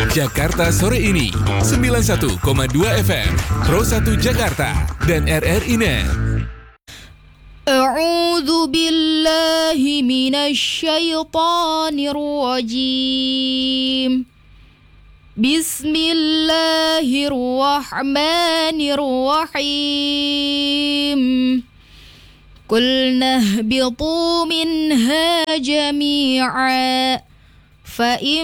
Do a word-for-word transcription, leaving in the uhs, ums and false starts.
Jakarta sore ini sembilan puluh satu koma dua F M Pro satu Jakarta dan R R I Net. A'udzu billahi minasyaitonir rajim. Bismillahirrahmanirrahim. Qulna ihbitu minha jami'a fa